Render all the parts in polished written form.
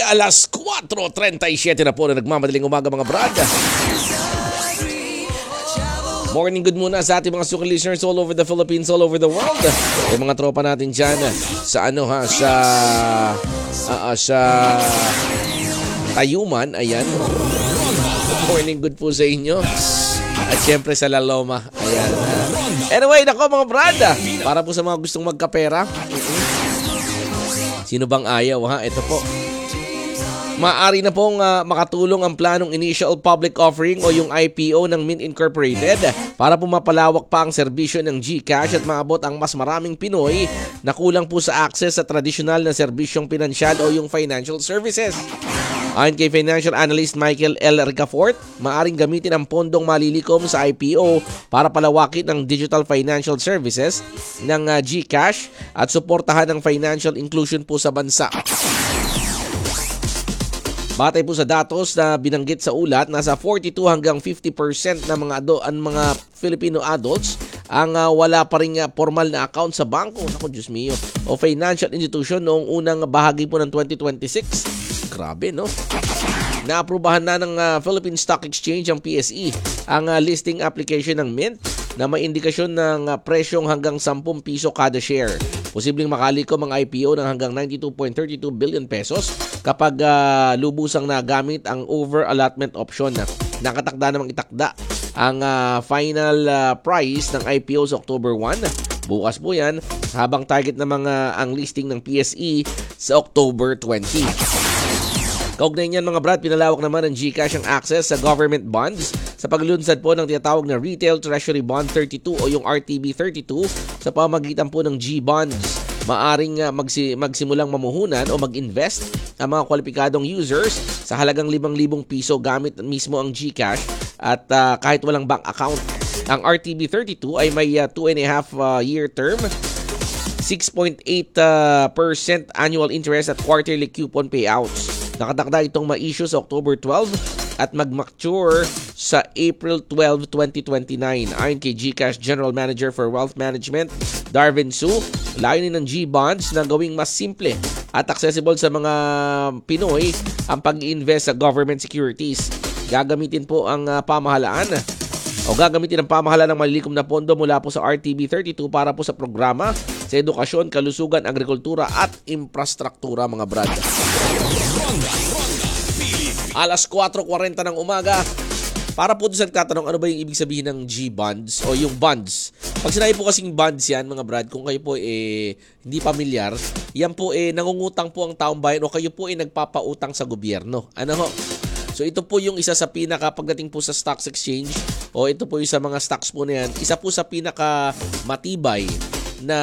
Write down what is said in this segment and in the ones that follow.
alas 4:37 na po na nagmamadaling umaga mga brad. Morning good muna sa ating mga suki listeners all over the Philippines, all over the world. Yung mga tropa natin dyan sa sa Tayuman, ayan. Morning good po sa inyo. At syempre sa La Loma, ayan. Anyway, nako mga brad, para po sa mga gustong magkapera. Sino bang ayaw ha? Ito po. Maaari na pong makatulong ang planong initial public offering o yung IPO ng Mint Incorporated para po mapalawak pa ang serbisyo ng GCash at maabot ang mas maraming Pinoy na kulang po sa access sa tradisyonal na serbisyong pinansyal o yung financial services. Ayon kay financial analyst Michael L. Ricafort, maaring gamitin ang pondong malilikom sa IPO para palawakin ang digital financial services ng GCash at suportahan ang financial inclusion po sa bansa. Batay po sa datos na binanggit sa ulat, nasa 42 hanggang 50% ng mga Filipino adults ang wala pa ring formal na account sa bangko, Diyos mio, o financial institution noong unang bahagi po ng 2026. Grabe, no? Naaprubahan na ng Philippine Stock Exchange, ang PSE, ang listing application ng Mint na may indikasyon ng presyong hanggang 10 piso kada share. Posibleng makalikom ang IPO ng hanggang 92.32 billion pesos kapag lubusang nagamit ang over-allotment option. Nakatakda namang itakda ang final price ng IPO sa October 1. Bukas po yan, habang target namang ang listing ng PSE sa October 20. Kaugnay niyan mga brad, pinalawak naman ng GCash ang access sa government bonds sa paglunsad po ng tinatawag na Retail Treasury Bond 32 o yung RTB 32 sa pamamagitan po ng G-Bonds. Maaring magsimulang mamuhunan o mag-invest ang mga kwalipikadong users sa halagang 5,000 piso gamit mismo ang GCash at kahit walang bank account. Ang RTB 32 ay may 2.5 year term, 6.8% annual interest at quarterly coupon payouts. Nakatakda itong ma-issue sa October 12 at mag-mature sa April 12, 2029. Ayon kay GCash General Manager for Wealth Management, Darvin Su, layunin ng G-Bonds na gawing mas simple at accessible sa mga Pinoy ang pag-i-invest sa government securities. Gagamitin ang pamahalaan ng malilikom na pondo mula po sa RTB 32 para po sa programa sa edukasyon, kalusugan, agrikultura at infrastruktura mga brad. Alas 4:40 ng umaga. Para po doon sa nagtatanong, ano ba yung ibig sabihin ng G-Bonds o yung bonds? Pag sinabi po kasing bonds yan, mga brad, kung kayo po hindi pamilyar, yan po nangungutang po ang taong bayan o kayo po nagpapautang sa gobyerno. Ano ho? So ito po yung isa sa pagdating po sa stocks exchange o ito po yung sa mga stocks po na yan, isa po sa pinaka matibay na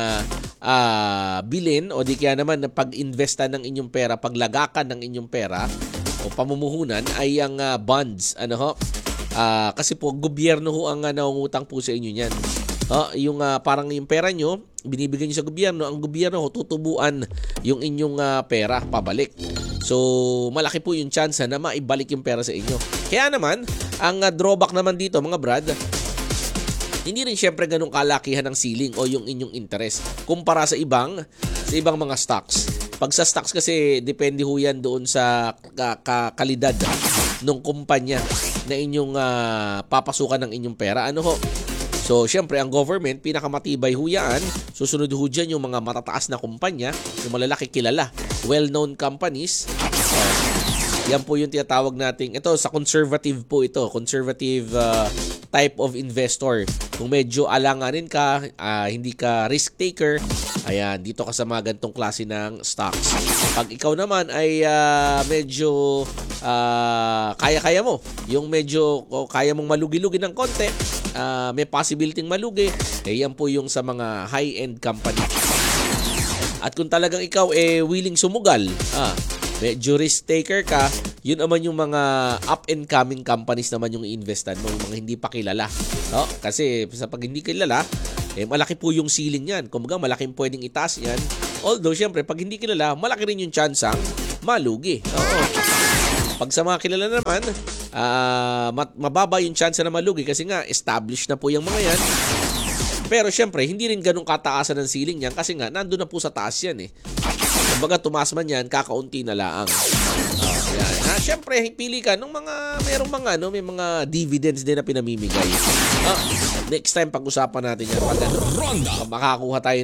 bilin o di kaya naman na pag-investan ng inyong pera, paglagakan ng inyong pera o pamumuhunan ay ang bonds. Kasi po gobyerno ho ang nangungutang po sa inyo niyan. Yung parang yung pera nyo, binibigyan nyo sa gobyerno, ang gobyerno ho tutubuan yung inyong pera pabalik. So, malaki po yung chance na maibalik yung pera sa inyo. Kaya naman, ang drawback naman dito mga brad, hindi rin syempre ganun kalakihan ng ceiling o yung inyong interest kumpara sa ibang mga stocks. Pag sa stocks kasi, depende ho yan doon sa kalidad ng kumpanya na inyong papasukan ng inyong pera. So, syempre, ang government, pinakamatibay ho yan. Susunod ho dyan yung mga matataas na kumpanya, yung malalaki kilala, well-known companies. Yan po yung tinatawag nating, ito sa conservative po ito, conservative type of investor. Kung medyo alanganin ka, hindi ka risk taker, ayan, dito ka sa mga ganitong klase ng stocks. Pag ikaw naman ay medyo kaya-kaya mo, yung medyo kaya mong malugi-lugi ng konti, may possibility malugi, yan po yung sa mga high-end company. At kung talagang ikaw willing sumugal, medyo risk taker ka, yun naman yung mga up-and-coming companies naman yung i-investan mo, yung mga hindi pa kilala. Kasi sa pag hindi kilala, malaki po yung ceiling yan. Kumbaga, malaking pwedeng itaas yan. Although, syempre, pag hindi kilala, malaki rin yung chance malugi. Pag sa mga kilala naman, mababa yung chance na malugi kasi nga, established na po yung mga yan. Pero syempre, hindi rin ganun kataasan ng ceiling yan kasi nga, nandun na po sa taas yan Kumbaga tumaas man yan, kakaunti na lang. Yan. Siyempre, pili ka nung merong mga may mga dividends din na pinamimigay. Next time pag-usapan natin yan. Pag makakuha tayo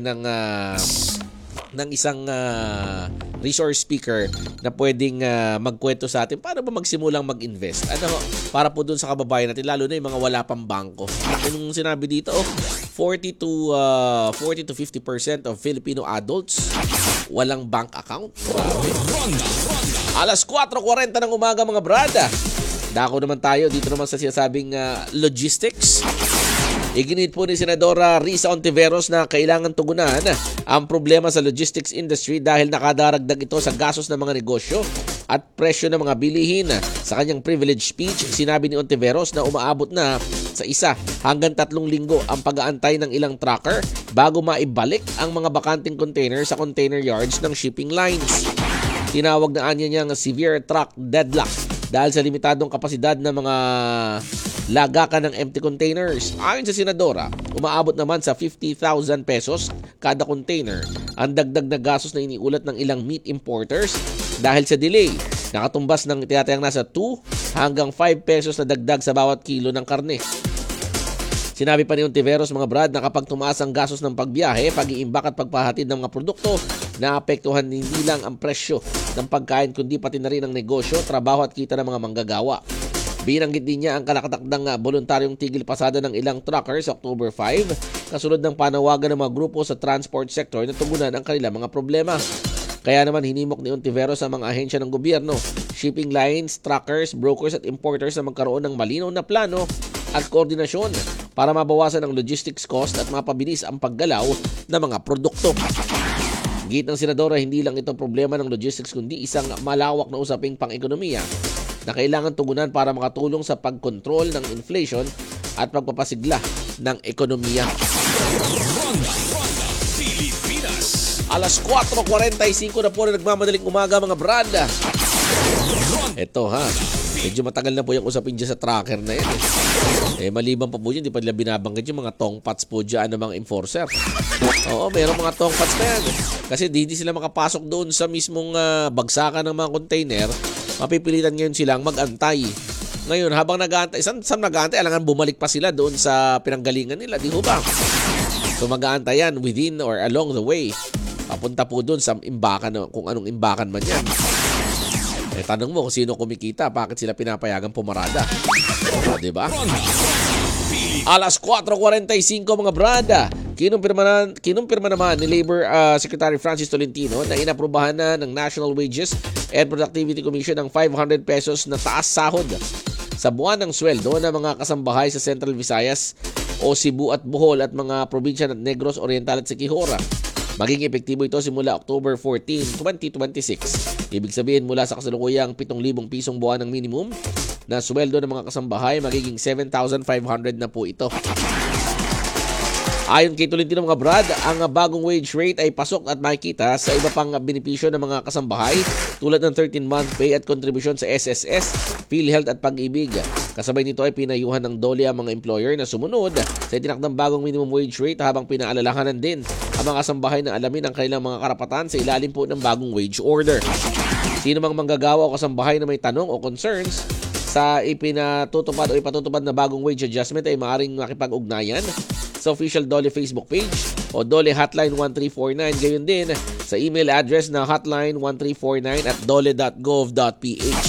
ng isang resource speaker na pwedeng magkwento sa atin paano ba magsimulang mag-invest. Para po dun sa kababayan natin, lalo na yung mga wala pang bangko. Anong sinabi dito? 40 to 50% of Filipino adults walang bank account. Grabe. Alas 4:40 ng umaga mga brada. Dako naman tayo dito naman sa sinasabing logistics. Iginit po ni Senadora Risa Ontiveros na kailangan tugunan ang problema sa logistics industry dahil nakadaragdag ito sa gastos ng mga negosyo at presyo ng mga bilihin. Sa kanyang privilege speech, sinabi ni Ontiveros na umaabot na sa 1 hanggang 3 linggo ang pag-aantay ng ilang trucker bago maibalik ang mga bakanting container sa container yards ng shipping lines. Tinawag na anya niyang severe truck deadlock dahil sa limitadong kapasidad ng mga lagakan ng empty containers. Ayon sa Senadora, umaabot naman sa 50,000 pesos kada container ang dagdag na gastos na iniulat ng ilang meat importers dahil sa delay. Nakatumbas ng tinatayang nasa 2 hanggang 5 pesos na dagdag sa bawat kilo ng karne. Sinabi pa ni Ontiveros mga brad na kapag tumaas ang gastos ng pagbiyahe, pag-iimbak at pagpahatid ng mga produkto, naapektuhan hindi lang ang presyo ng pagkain kundi pati na rin ang negosyo, trabaho at kita ng mga manggagawa. Binanggit din niya ang kalakatakdang voluntaryong tigil pasada ng ilang truckers October 5 kasunod ng panawagan ng mga grupo sa transport sector na tugunan ang kanilang mga problema. Kaya naman hinimok ni Ontiveros sa mga ahensya ng gobyerno, shipping lines, truckers, brokers at importers na magkaroon ng malinaw na plano at koordinasyon para mabawasan ang logistics cost at mapabilis ang paggalaw ng mga produkto. Git ng Senadora, hindi lang ito problema ng logistics kundi isang malawak na usaping pang-ekonomiya na kailangan tugunan para makatulong sa pagkontrol ng inflation at pagpapasigla ng ekonomiya. Alas 4:45 na po na nagmamadaling umaga mga brada. Ito medyo matagal na po yung usapin dyan sa tracker na yan. Maliban pa po yun, di pa nila binabanggit yung mga tongpats po dyan ng mga enforcer. Oo, mayroong mga tongpats na yan. Kasi hindi sila makapasok doon sa mismong bagsakan ng mga container. Mapipilitan ngayon silang mag-antay. Ngayon, habang nag-aantay, saan nag-aantay? Alangan bumalik pa sila doon sa pinanggalingan nila, di ho ba? So mag-aantay yan within or along the way. Papunta po doon sa imbakan, kung anong imbakan man yan. Tanong mo kung sino kumikita, bakit sila pinapayagan pumarada? Di ba? Alas 4:45 mga brada. Kinumpirma naman ni Labor Secretary Francis Tolentino na inaprubahan na ng National Wages and Productivity Commission ng 500 pesos na taas sahod sa buwan ng sweldo ng mga kasambahay sa Central Visayas o Cebu at Bohol at mga probinsya ng Negros Oriental at Siquijora. Maging epektibo ito simula October 14, 2026. Ibig sabihin mula sa kasalukuyang 7,000 pisong buwan ng minimum na sweldo ng mga kasambahay, magiging 7,500 na po ito. Ayon kay Tolentino mga brad, ang bagong wage rate ay pasok at makikita sa iba pang benepisyo ng mga kasambahay tulad ng 13-month pay at contribution sa SSS, PhilHealth at Pag-ibig. Kasabay nito ay pinayuhan ng DOLE ang mga employer na sumunod sa itinakdang bagong minimum wage rate habang pinaalalahanan din ang mga kasambahay na alamin ang kanilang mga karapatan sa ilalim po ng bagong wage order. Sino mang manggagawa o kasambahay na may tanong o concerns sa ipinatutupad o ipatutupad na bagong wage adjustment ay maaaring makipag-ugnayan sa official DOLE Facebook page o DOLE Hotline 1349. Gayon din sa email address na hotline1349@dole.gov.ph.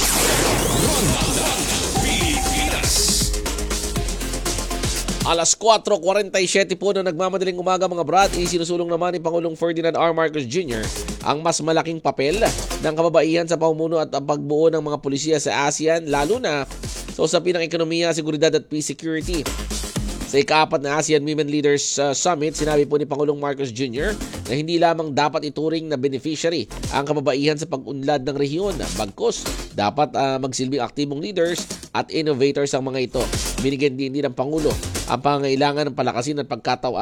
Alas 4:47 po na nagmamadaling umaga mga brad, isinusulong naman ni Pangulong Ferdinand R. Marcos Jr. ang mas malaking papel ng kababaihan sa pamumuno at ang pagbuo ng mga pulisya sa ASEAN, lalo na sa usapin ng ekonomiya, seguridad at peace security. Sa ika-4 na ASEAN Women Leaders Summit, sinabi po ni Pangulong Marcos Jr. na hindi lamang dapat ituring na beneficiary ang kababaihan sa pag-unlad ng rehiyon. Bagkus, dapat magsilbing aktibong leaders at innovators ang mga ito. Binigyan din ng Pangulo ang pangangailangan ng palakasin at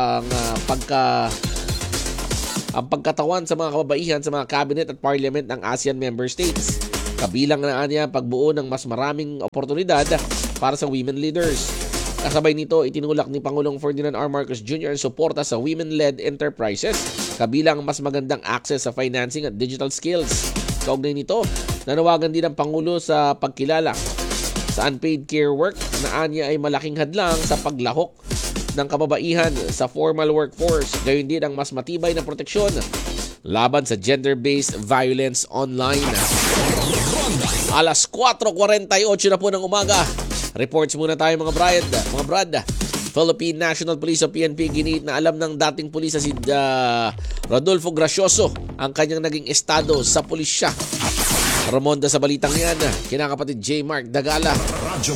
ang pagkatawan sa mga kababaihan sa mga cabinet at parliament ng ASEAN member states. Kabilang na niya pagbuo ng mas maraming oportunidad para sa women leaders. Kasabay nito, itinulak ni Pangulong Ferdinand R. Marcos Jr. ang suporta sa women-led enterprises, kabilang mas magandang access sa financing at digital skills. Kaugnay nito, nanawagan din ang Pangulo sa pagkilala sa unpaid care work na anya ay malaking hadlang sa paglahok ng kababaihan sa formal workforce. Gayon din ang mas matibay na proteksyon laban sa gender-based violence online. Alas 4:48 na po ng umaga. Reports muna tayo mga brad. Philippine National Police o PNP giniit na alam ng dating pulis na si Rodolfo Gracioso ang kanyang naging estado sa pulisya. Ramonda sa balitang yan, kinakapatid J. Mark Dagala. Radyo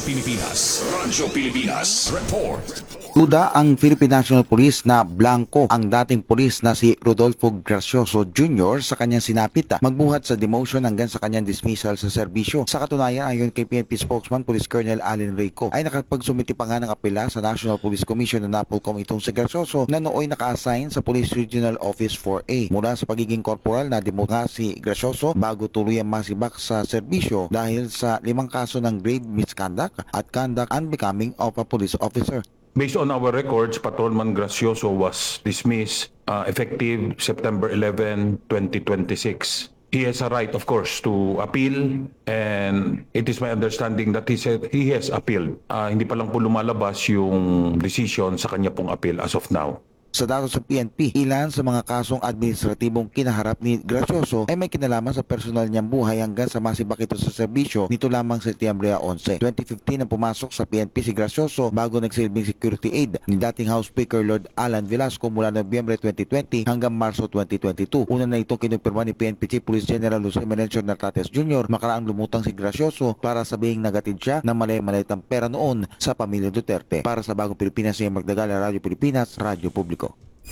Pilipinas, report. Duda ang Philippine National Police na blanco ang dating pulis na si Rodolfo Gracioso Jr. sa kanyang sinapit magbuhat sa demotion hanggang sa kanyang dismissal sa serbisyo. Sa katunayan, ayon kay PNP spokesman Police Colonel Allen Reyco, ay nakapagsumiti pa nga ng apela sa National Police Commission ng NAPOLCOM itong si Gracioso na nooy naka-assign sa Police Regional Office 4A. Mula sa pagiging corporal na demote nga si Gracioso bago tuluyang masibak sa serbisyo dahil sa 5 kaso ng grave misconduct at conduct unbecoming of a police officer. Based on our records, Patrolman Gracioso was dismissed effective September 11, 2026. He has a right, of course, to appeal, and it is my understanding that he has appealed. Hindi pa lang po lumalabas yung decision sa kanya pong appeal as of now. Sa datos sa PNP, ilan sa mga kasong administratibong kinaharap ni Gracioso ay may kinalaman sa personal niyang buhay hanggang sa masibak ito sa serbisyo nito lamang sa Setyembre 11. 2015 nang pumasok sa PNP si Gracioso bago nagsilbing security aid ni dating House Speaker Lord Alan Velasco mula Nobyembre 2020 hanggang Marso 2022. Una na itong kinumpirma ni PNP Chief Police General Jose Menencio Nartates Jr. makaraang lumutang si Gracioso para sabihing nagatid siya ng malay-malaytang pera noon sa pamilya Duterte. Para sa Bagong Pilipinas, J. Mark Dagala, Radyo Pilipinas, Radyo Publiko.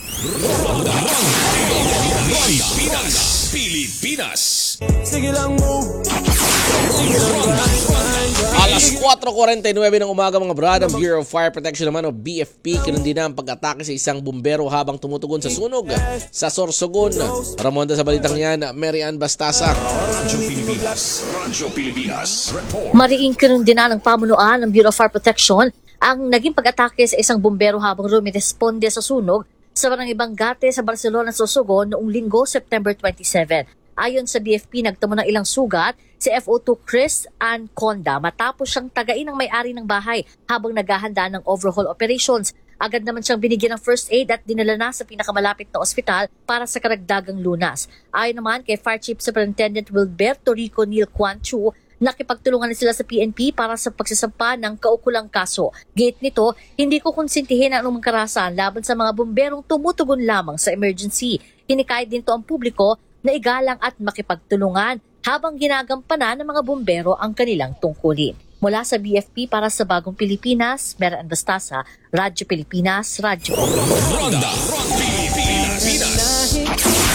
Pilipinas. Sige lang mo. Alas 4:49 ng umaga mga brad, ang Bureau of Fire Protection naman o BFP kinundi na ang pag-atake sa isang bumbero habang tumutugon sa sunog sa Sorsogon. Ramonda sa balitang yan, Mary Ann Bastasa. Radyo Pilipinas, report. Mariing kinundi na ng pamunuan ng Bureau of Fire Protection ang naging pag-atake sa isang bumbero habang rumiresponde sa sunog sa barangay Bangate sa Barcelona, Sorsogon noong Linggo, September 27. Ayon sa BFP, nagtamo ng ilang sugat si FO2 Chris Ann Conda matapos siyang tagain ng may-ari ng bahay habang naghahanda ng overhaul operations. Agad naman siyang binigyan ng first aid at dinala na sa pinakamalapit na ospital para sa karagdagang lunas. Ayon naman kay Fire Chief Superintendent Wilberto Rico Neil Quan Chu, nakipagtulungan na sila sa PNP para sa pagsasampa ng kaukulang kaso. Gate nito, hindi ko konsintihin ang anumang karahasan laban sa mga bomberong tumutugon lamang sa emergency. Hinikayat din to ang publiko na igalang at makipagtulungan habang ginagampanan ng mga bombero ang kanilang tungkulin. Mula sa BFP para sa Bagong Pilipinas, Mary Ann Bastasa, Radyo Pilipinas, Radyo Ronda Pilipinas.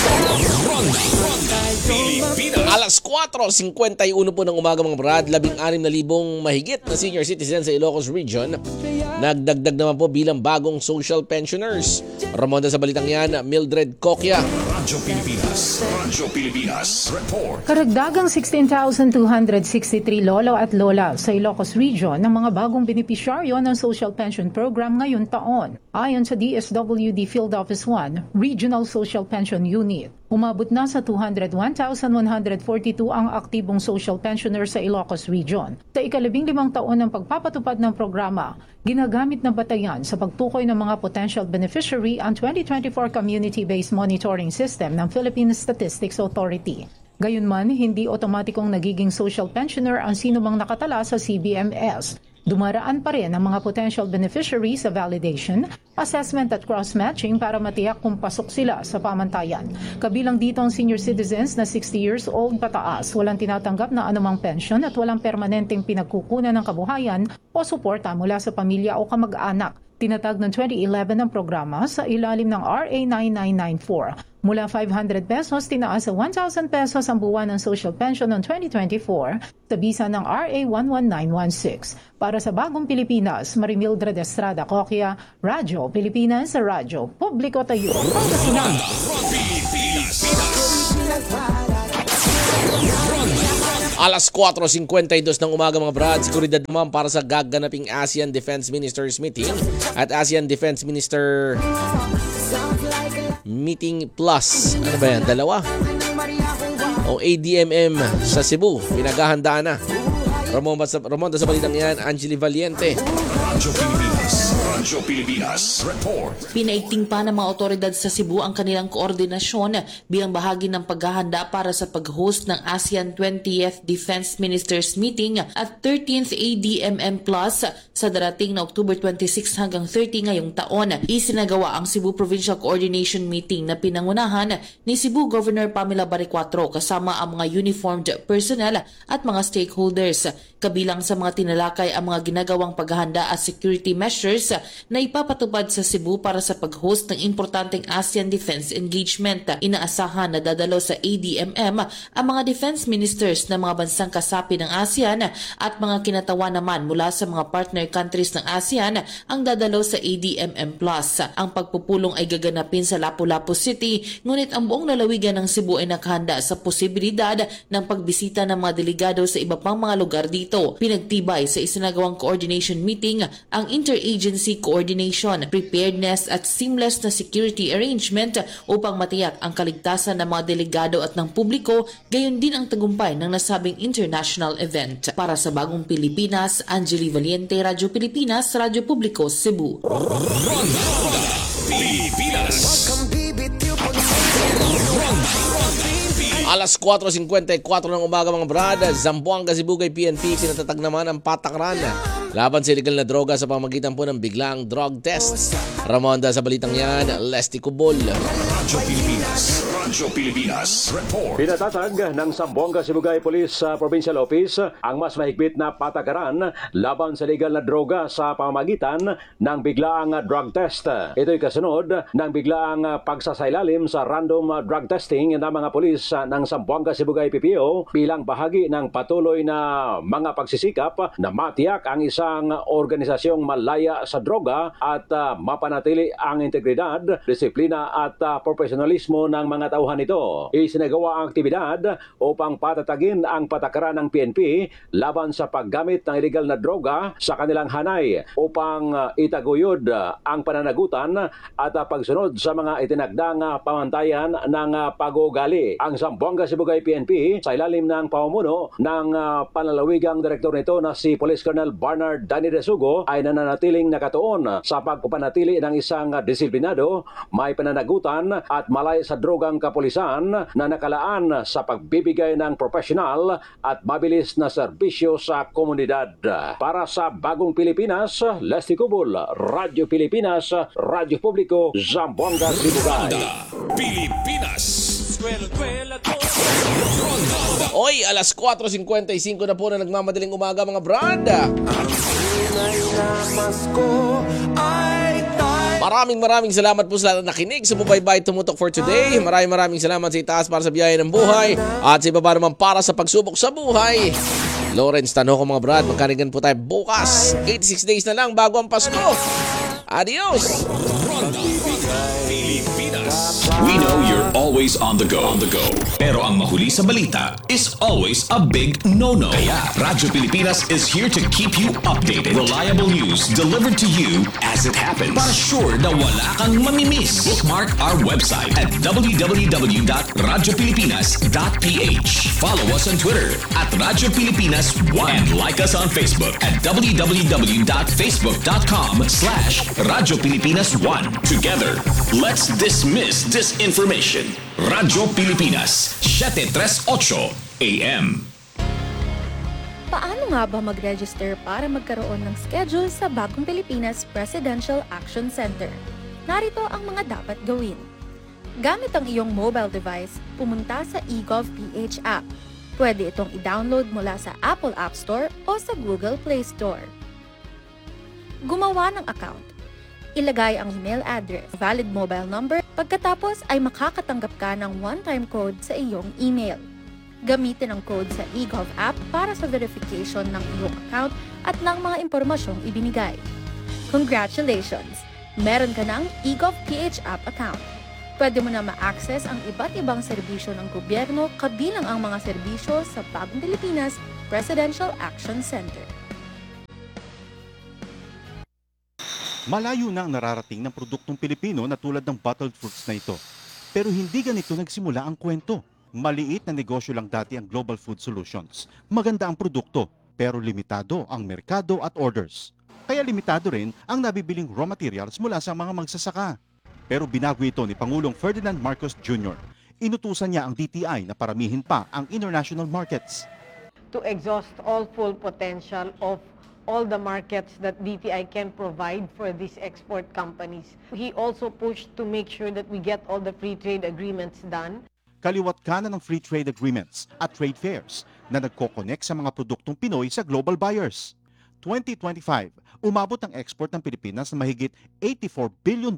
Alas 4:51 po ng umaga mga brad, 16,000 mahigit na senior citizens sa Ilocos Region nagdagdag naman po bilang bagong social pensioners. Ramonda sa balitang yan, Mildred Coquia. Radyo Pilipinas, report. Karagdagang 16,263 lolo at lola sa Ilocos Region ng mga bagong benepisyaryo ng Social Pension Program ngayon taon. Ayon sa DSWD Field Office 1, Regional Social Pension Unit, umabot na sa 201,142 ang aktibong social pensioner sa Ilocos Region. Sa ika-15 taon ng pagpapatupad ng programa, ginagamit na batayan sa pagtukoy ng mga potential beneficiary ang 2024 Community-Based Monitoring System ng Philippine Statistics Authority. Gayunman, hindi otomatikong nagiging social pensioner ang sinumang nakatala sa CBMS. Dumaraan pa rin ang mga potential beneficiaries sa validation, assessment at cross-matching para matiyak kung pasok sila sa pamantayan. Kabilang dito ang senior citizens na 60 years old pataas, walang tinatanggap na anumang pension at walang permanenteng pinagkukunan ng kabuhayan o suporta mula sa pamilya o kamag-anak. Tinatag ng 2011 ang programa sa ilalim ng RA 9994. Mula 500 pesos, tinaas sa 1,000 pesos ang buwan ng social pension noong 2024 sa bisa ng RA 11916. Para sa Bagong Pilipinas, Marimildred Estrada Coquia, Radyo Pilipinas, Radyo Publiko Tayo. Alas 4:52 ng umaga mga brad, seguridad naman para sa gaganaping ASEAN Defense Ministers Meeting at ASEAN Defense Minister Meeting Plus. Ano ba yan? Dalawa? O ADMM sa Cebu. Pinaghahandaan na. Ramonda sa balitang yan, Angeli Valiente. Radyo Pilipinas. Radyo Pilipinas. Report. Pinaigting pa ng mga otoridad sa Cebu ang kanilang koordinasyon bilang bahagi ng paghahanda para sa pag-host ng ASEAN 20th Defense Ministers Meeting at 13th ADMM Plus sa darating na October 26 hanggang 30 ngayong taon. Isinagawa ang Cebu Provincial Coordination Meeting na pinangunahan ni Cebu Governor Pamela Baricuatro kasama ang mga uniformed personnel at mga stakeholders. Kabilang sa mga tinalakay ang mga ginagawang paghahanda at security measures na ipapatupad sa Cebu para sa pag-host ng importanteng ASEAN Defense Engagement. Inaasahan na dadalo sa ADMM ang mga defense ministers ng mga bansang kasapi ng ASEAN at mga kinatawan naman mula sa mga partner countries ng ASEAN ang dadalo sa ADMM Plus. Ang pagpupulong ay gaganapin sa Lapu-Lapu City, ngunit ang buong lalawigan ng Cebu ay nakahanda sa posibilidad ng pagbisita ng mga delegado sa iba pang mga lugar dito. Pinagtibay sa isinagawang coordination meeting ang interagency coordination, preparedness at seamless na security arrangement upang matiyak ang kaligtasan ng mga delegado at ng publiko, gayon din ang tagumpay ng nasabing international event. Para sa Bagong Pilipinas, Angeli Valiente, Radyo Pilipinas, Radyo Publiko, Cebu. Ronda Pilipinas. Alas 4:54 ng umaga mga brad, Zamboanga, Sibugay PNP pinatatag naman ang patakaran laban sa illegal na droga sa pamamagitan po ng biglaang drug tests. Ramonda sa balitang yan, Lesti Cubol. Radyo Pilipinas. Radyo Pilipinas. Report. Pinatatag ng Zamboanga Sibugay Police Provincial Office ang mas mahigpit na patakaran laban sa legal na droga sa pamamagitan ng biglaang drug test. Ito'y kasunod ng biglaang pagsasailalim sa random drug testing ng mga pulis ng Zamboanga Sibugay PPO bilang bahagi ng patuloy na mga pagsisikap na matiyak ang isang organisasyong malaya sa droga at mapanatili ang integridad, disiplina at profesionalismo ng mga tauhan nito. Isinagawa ang aktibidad upang patatagin ang patakaran ng PNP laban sa paggamit ng illegal na droga sa kanilang hanay upang itaguyod ang pananagutan at pagsunod sa mga itinagdang pamantayan ng pag-uugali. Ang Zamboanga Sibugay PNP sa ilalim ng pamumuno ng panlalawigang direktor nito na si Police Colonel Bernard Danny De Sugo ay nananatiling nakatuon sa pagpapanatili ng isang disiplinado, may pananagutan at malay sa drogang kapulisan na nakalaan sa pagbibigay ng profesional at mabilis na serbisyo sa komunidad. Para sa Bagong Pilipinas, Lesti Cubol, Radyo Pilipinas, Radyo Publiko, Zamboanga, Sibugay. Pilipinas. Oy, alas 4:55 na po na nagmamadaling umaga mga brad. Maraming salamat po sa lahat na nakinig sa Bubaybay Tumutok for today. Maraming salamat sa itaas para sa biyahe ng buhay at sa ibaba naman para sa pagsubok sa buhay. Lawrence Tanoko mga brad, magkanigan po tayo bukas. 86 days na lang bago ang Pasko. Adios! We know you're always on the go. Pero ang mahuli sa balita is always a big no-no. Kaya Radyo Pilipinas is here to keep you updated. Reliable news delivered to you as it happens. Para sure na wala kang mamimiss. Bookmark our website at www.radiopilipinas.ph. Follow us on Twitter at Radyo Pilipinas 1 and like us on Facebook at www.facebook.com/Radyo Pilipinas 1. Together, let's dismiss disinformation. Radyo Pilipinas, 738 AM. Paano nga ba mag-register para magkaroon ng schedule sa Bagong Pilipinas Presidential Action Center? Narito ang mga dapat gawin. Gamit ang iyong mobile device, pumunta sa eGovPH app. Pwede itong i-download mula sa Apple App Store o sa Google Play Store. Gumawa ng account. Ilagay ang email address, valid mobile number, pagkatapos ay makakatanggap ka ng one-time code sa iyong email. Gamitin ang code sa eGov app para sa verification ng iyong account at ng mga impormasyong ibinigay. Congratulations! Meron ka ng eGovPH app account. pwede mo na ma-access ang iba't ibang serbisyo ng gobyerno kabilang ang mga serbisyo sa Bagong Pilipinas Presidential Action Center. Malayo na ang nararating ng produktong Pilipino na tulad ng bottled fruits na ito. Pero hindi ganito nagsimula ang kwento. Maliit na negosyo lang dati ang Global Food Solutions. Maganda ang produkto, pero limitado ang merkado at orders. Kaya limitado rin ang nabibiling raw materials mula sa mga magsasaka. Pero binago ito ni Pangulong Ferdinand Marcos Jr. Inutusan niya ang DTI na paramihin pa ang international markets. To exhaust all full potential of all the markets that DTI can provide for these export companies. He also pushed to make sure that we get all the free trade agreements done. Kaliwat kanan ng free trade agreements at trade fairs na nagko-connect sa mga produktong Pinoy sa global buyers. 2025, umabot ang export ng Pilipinas na mahigit $84 billion.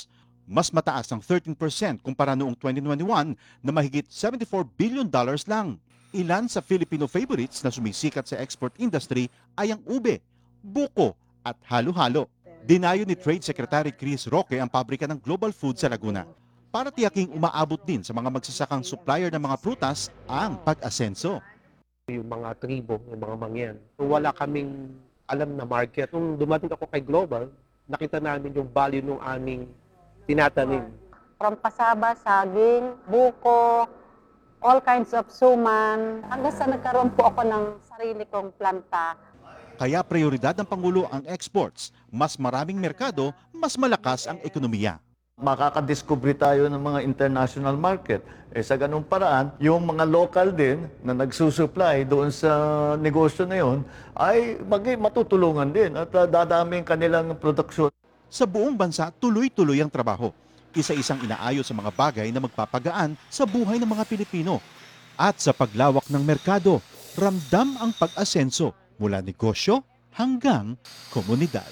Mas mataas ang 13% kumpara noong 2021 na mahigit $74 billion lang. Ilan sa Filipino favorites na sumisikat sa export industry ay ang ube, buko at halo-halo. Dinayo ni Trade Secretary Chris Roque ang pabrika ng Global Food sa Laguna para tiyaking umaabot din sa mga magsasakang supplier ng mga prutas ang pag-asenso. Yung mga tribo, yung mga mangyan, wala kaming alam na market. Nung dumating ako kay Global, nakita namin yung value ng aming tinatanim. From pasaba, saging, buko, all kinds of suman, hanggang sa nagkaroon po ako ng sarili kong planta. Kaya prioridad ng Pangulo ang exports. Mas maraming merkado, mas malakas ang ekonomiya. Makakadiscover tayo ng mga international market. Sa ganung paraan, yung mga local din na nagsusupply doon sa negosyo na yun ay matutulungan din at dadami ang kanilang produksyon. Sa buong bansa, tuloy-tuloy ang trabaho. Isa-isang inaayos sa mga bagay na magpapagaan sa buhay ng mga Pilipino. At sa paglawak ng merkado, ramdam ang pag-asenso mula negosyo hanggang komunidad.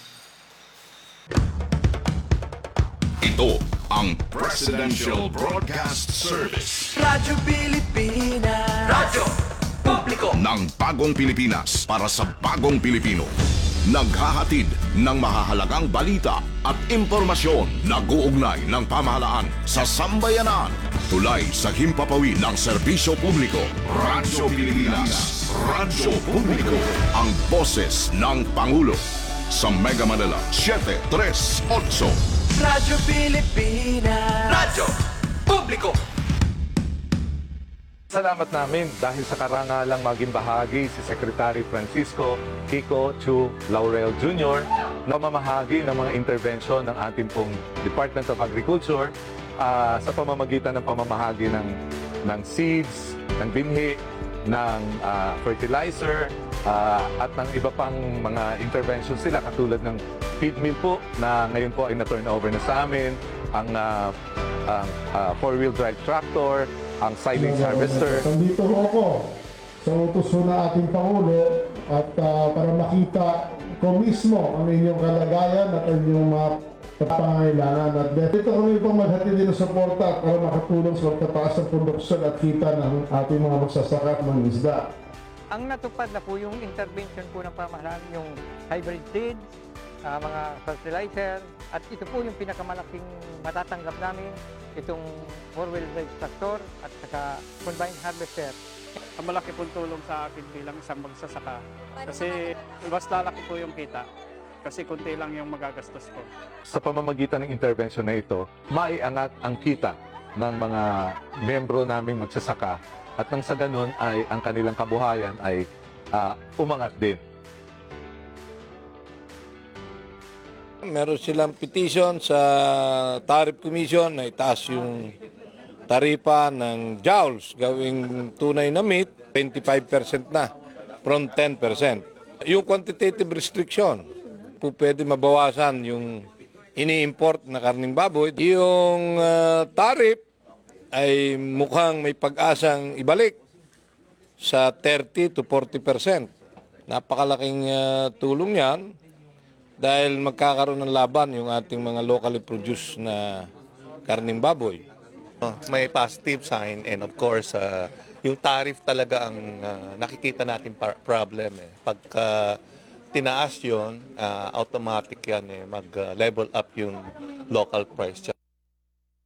Ito ang Presidential Broadcast Service. Radyo Pilipinas. Radyo Publiko. Ng bagong Pilipinas para sa bagong Pilipino. Naghahatid ng mahahalagang balita at impormasyon na guugnay ng pamahalaan sa sambayanan. Tulay sa himpapawid ng serbisyo publiko. Radyo Pilipinas. Radyo Publiko. Ang boses ng Pangulo. Sa Mega Manila, 738. Radyo Pilipinas. Radyo Publiko. Salamat namin dahil sa karangalang maging bahagi si Secretary Francisco Kiko Chu Laurel Jr. na mamahagi ng mga intervensyon ng ating pong Department of Agriculture sa pamamagitan ng pamamahagi ng seeds, ng binhi, ng fertilizer, at ng iba pang mga interventions sila katulad ng feed mill po na ngayon po ay na-turn over na sa amin, ang four-wheel drive tractor, ang silage harvester. Nandito ako sa utos na ating Pangulo at para makita ko mismo ang inyong kalagayan at ang inyong mga pangailangan. At dito kami pang maghatid din ng suporta para makatulong sa pagtataas ng produksyon at kita ng ating mga magsasaka at mga isda. Ang natupad na po yung intervention po ng pamahalaan, yung hybrid seeds, mga fertilizer, at ito po yung pinakamalaking matatanggap namin, itong four-wheel drive tractor at saka combined harvester. Ang malaki pong tulong sa akin bilang isang magsasaka kasi mas lalaki po yung kita kasi kunti lang yung magagastos ko. Sa pamamagitan ng intervention na ito, maiangat ang kita ng mga membro naming magsasaka at nang sa ganun ay ang kanilang kabuhayan ay umangat din. Meron silang petition sa Tariff Commission na itaas yung taripa ng joules gawing tunay na meat, 25% na from 10%. Yung quantitative restriction, po pwede mabawasan yung ini-import na karning baboy. Yung tariff ay mukhang may pag-asang ibalik sa 30 to 40%. Napakalaking tulong yan dahil magkakaroon ng laban yung ating mga locally produced na karning baboy. May positive sign and of course, yung tariff talaga ang nakikita natin problem. Pagka tinaas yun, automatic yan, mag-level up yung local price.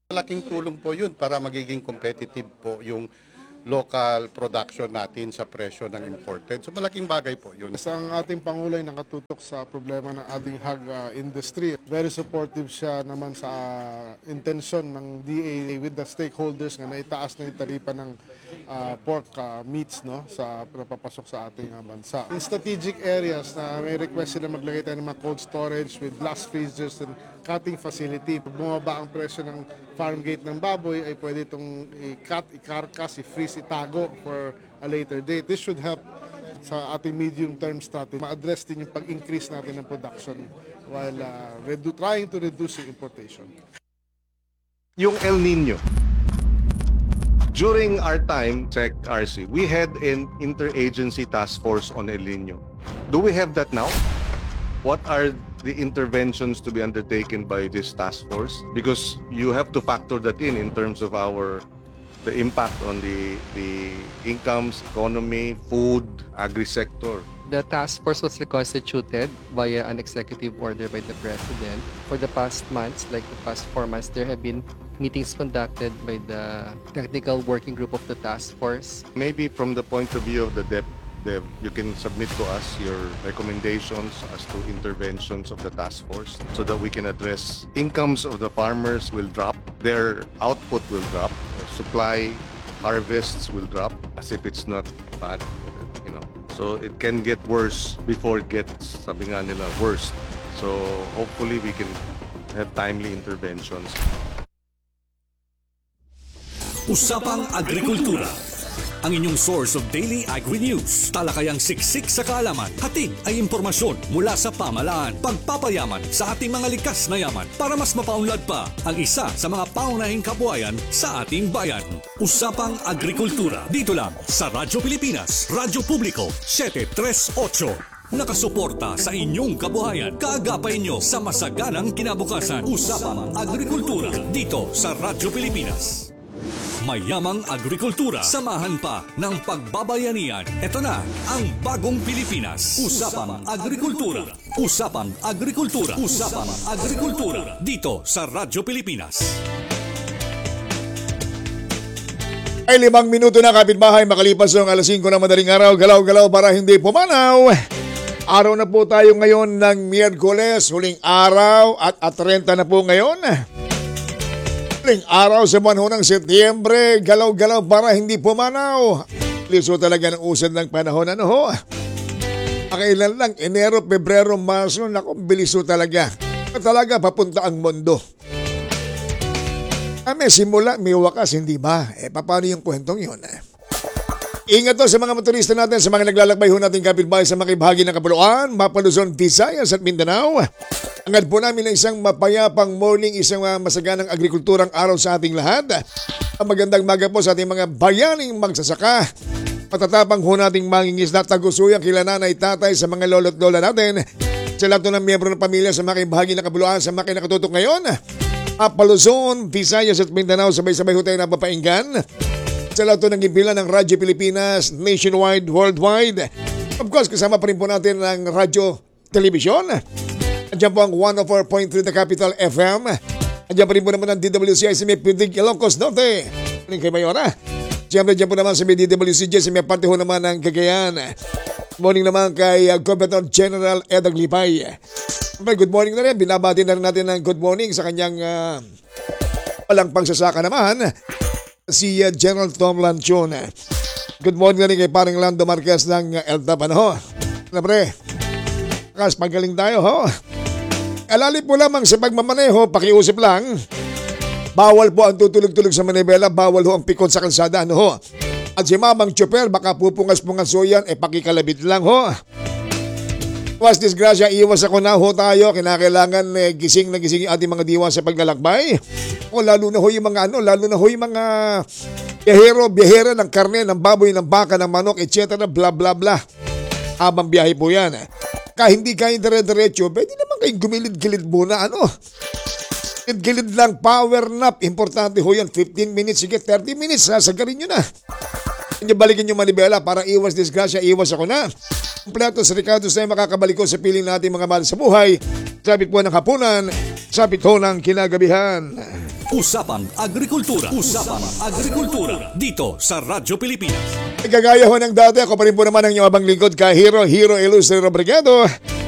Malaking tulong po yun para magiging competitive po yung local production natin sa presyo ng imported. So malaking bagay po yun. Ang ating Pangulo ay nakatutok sa problema ng ating hog industry. Very supportive siya naman sa intensyon ng DA with the stakeholders na naitaas na yung taripa ng pork meats sa napapasok sa ating bansa. In strategic areas na may request sila maglagay tayo ng mga cold storage with blast freezers and cutting facility. Pag bumaba ang presyo ng farm gate ng baboy ay pwede itong i-cut, i-carcass, i-freeze, itago for a later date. This should help sa ating medium-term strategy. Ma-address din yung pag-increase natin ng production while trying to reduce yung importation. Yung El Nino. During our time, Sec RC, we had an interagency task force on El Nino. Do we have that now? What are the interventions to be undertaken by this task force? Because you have to factor that in terms of the impact on the incomes, economy, food, agri-sector. The task force was reconstituted via an executive order by the President. For the past months, like the past 4 months, there have been meetings conducted by the technical working group of the task force. Maybe from the point of view of the DEP, you can submit to us your recommendations as to interventions of the task force so that we can address incomes of the farmers will drop, their output will drop, supply harvests will drop as if it's not bad, So it can get worse before it gets, sabi nga nila, worse. So hopefully we can have timely interventions. Usapang Agrikultura. Ang inyong source of daily agri-news. Talakayang siksik sa kaalaman. Hatid ay impormasyon mula sa pamahalaan. Pagpapayaman sa ating mga likas na yaman para mas mapaunlad pa ang isa sa mga paunahing kabuhayan sa ating bayan. Usapang Agrikultura. Dito lang sa Radyo Pilipinas, Radyo Publiko, 738. Nakasuporta sa inyong kabuhayan. Kaagapay nyo sa masaganang kinabukasan. Usapang Agrikultura. Dito sa Radyo Pilipinas. Mayamang agrikultura. Samahan pa ng pagbabayanihan. Ito na ang bagong Pilipinas. Usapang Agrikultura. Usapang Agrikultura. Usapang Agrikultura. Dito sa Radyo Pilipinas. Ay 5 minuto na kapitbahay, makalipas ng alas 5 ng madaling araw. Galaw-galaw para hindi pumanaw. Araw na po tayo ngayon ng Miyerkules, huling araw at 30 na po ngayon. Huling araw sa buwan ng Setyembre, galaw-galaw para hindi pumanaw. Liso talaga ng usad ng panahon, Pakailan lang, Enero, Pebrero, Marso, naku, biliso talaga. Talaga papunta ang mundo. May simula, may wakas, hindi ba? Paano yung kwentong yun? Ingat to sa mga motorista natin, sa mga naglalakbay ho natin kapitbahay sa makibahagi ng Kapuluan, Mapa, Luzon, Visayas at Mindanao. Angad po namin ng isang mapayapang morning, isang masaganang agrikulturang araw sa ating lahat. Ang magandang maga po sa ating mga bayaning magsasaka. Matatapang ho nating mangingisda, tagusuyang kila nanay, tatay, sa mga lolo't lola natin. Sa lahat ng miyembro ng pamilya sa makibahagi ng Kapuluan, sa mga nakatutok ngayon. Mapa, Luzon, Visayas at Mindanao, sabay-sabay ho tayo napapainggan. Sa lahat ng impila ng Radyo Pilipinas, nationwide, worldwide. Of course, kasama pa rin po natin ang radyo, telebisyon. Andiyan po ang 104.3 The Capital FM. Andiyan pa rin po naman ang DWCI sa may Pidig, Ilocos Norte. Aling kay Mayora. Siyempre, andiyan po naman sa may DWCJ sa may parte ho naman ng Cagayan. Morning naman kay Governor General Edag Lipay. Good morning na rin. Binabati na rin natin ng good morning sa kanyang walang pagsasaka naman. Si General Tom Lanchon. Good morning na rin kay parang Lando Marquez ng ELTAP. Pre, kas magaling tayo Alali po lamang sa pagmamaneho, pakiusip lang. Bawal po ang tutulog-tulog sa manibela, bawal ho ang pikon sa kalsada, At si mamang tsuper, baka pupungas-pungas ho yan, pakikalabit lang Was disgrasya, iwas ako na tayo. Kinakailangan gising na gising yung ating mga diwa sa paglalakbay. Lalo na ho yung mga biyahero ng karne, ng baboy, ng baka, ng manok, etc. Bla bla bla. Habang biyahe po yan. Hindi kayo dire-diretso, pwede naman kayong gumilid-gilid muna, Gilid lang, power nap. Importante ho yan, 15 minutes, sige, 30 minutes, sasagarin nyo na. Hindi balikin yung manibela para iwas disgrasya, iwas ako na. Kompleto sa Ricardo tayo makakabalik ko sa piling natin mga mahal sa buhay. Traffic po ng hapunan sa alas 7 ng kinagabihan. Usapang Agrikultura. Usapang Agrikultura. Dito sa Radyo Pilipinas. Kagaya ho ng dati, ako pa rin po naman ang inyong abang lingkod, Hero Ilustre Robredo.